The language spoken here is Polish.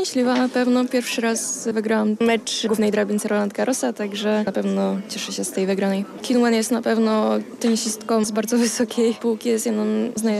szczęśliwa na pewno. Pierwszy raz wygrałam mecz w głównej drabince Roland Garrosa, także na pewno cieszę się z tej wygranej. Qinwen jest na pewno tenisistką z bardzo wysokiej półki, jest jedną z